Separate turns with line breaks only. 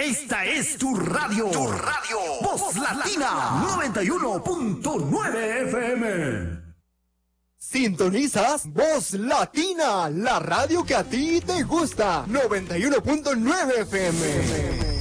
Esta es tu radio. Tu radio. Voz Latina 91.9 FM.
Sintonizas Voz Latina, la radio que a ti te gusta. 91.9 FM.